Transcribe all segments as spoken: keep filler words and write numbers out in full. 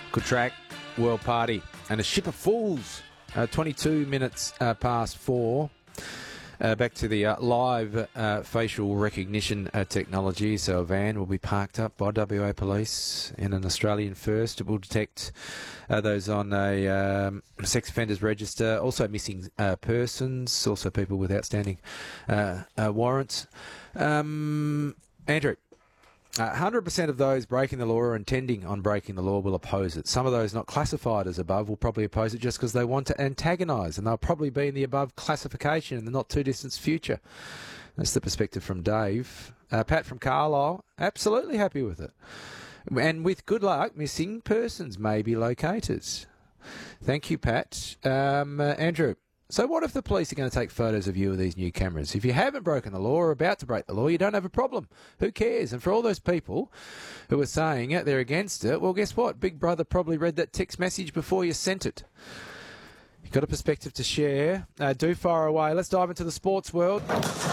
Good track, World Party, and a ship of fools. Uh, twenty-two minutes uh, past four. Uh, back to the uh, live uh, facial recognition uh, technology. So a van will be parked up by W A Police in an Australian first. It will detect uh, those on a um, sex offenders register, also missing uh, persons, also people with outstanding uh, uh, warrants. Um, Andrew, uh, one hundred percent of those breaking the law or intending on breaking the law will oppose it. Some of those not classified as above will probably oppose it just because they want to antagonise, and they'll probably be in the above classification in the not-too-distant future. That's the perspective from Dave. Uh, Pat from Carlisle, absolutely happy with it. And with good luck, missing persons may be located. Thank you, Pat. Um, uh, Andrew. So what if the police are going to take photos of you with these new cameras? If you haven't broken the law or are about to break the law, you don't have a problem. Who cares? And for all those people who are saying it, they're against it, well, guess what? Big Brother probably read that text message before you sent it. You've got a perspective to share. Uh, do fire away. Let's dive into the sports world.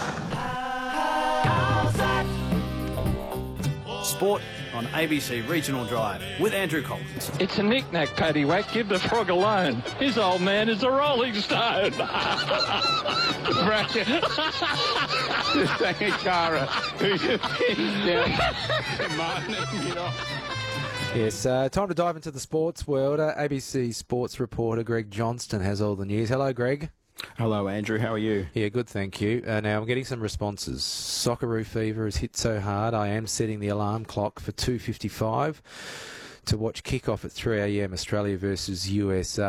Sport on A B C Regional Drive with Andrew Collins. It's a knick-knack, paddywhack. Give the frog a loan. His old man is a Rolling Stone. Bracket. Just like a Cara who you pinned down. Come on, get off. Yes, uh, time to dive into the sports world. Uh, A B C sports reporter Greg Johnston has all the news. Hello, Greg. Hello, Andrew. How are you? Yeah, good, thank you. Uh, now, I'm getting some responses. Socceroo fever has hit so hard, I am setting the alarm clock for two fifty-five to watch kick-off at three a.m. Australia versus U S A.